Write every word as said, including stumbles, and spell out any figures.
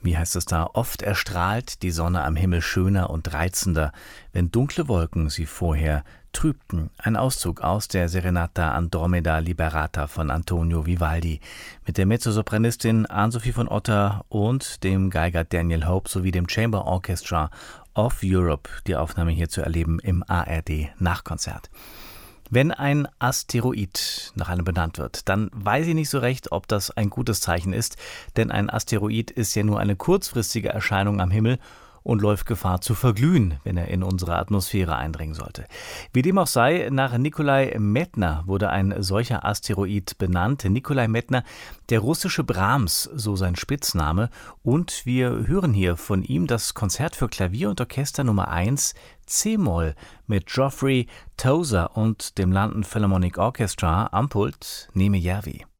Wie heißt es da? Oft erstrahlt die Sonne am Himmel schöner und reizender, wenn dunkle Wolken sie vorher trübten. Ein Auszug aus der Serenata Andromeda Liberata von Antonio Vivaldi mit der Mezzosopranistin Ann-Sophie von Otter und dem Geiger Daniel Hope sowie dem Chamber Orchestra of Europe. Die Aufnahme hier zu erleben im A R D-Nachkonzert. Wenn ein Asteroid nach einem benannt wird, dann weiß ich nicht so recht, ob das ein gutes Zeichen ist, denn ein Asteroid ist ja nur eine kurzfristige Erscheinung am Himmel und läuft Gefahr zu verglühen, wenn er in unsere Atmosphäre eindringen sollte. Wie dem auch sei, nach Nikolai Medtner wurde ein solcher Asteroid benannt. Nikolai Medtner, der russische Brahms, so sein Spitzname. Und wir hören hier von ihm das Konzert für Klavier und Orchester Nummer eins C-Moll mit Geoffrey Tozer und dem London Philharmonic Orchestra am Pult Neme Järvi.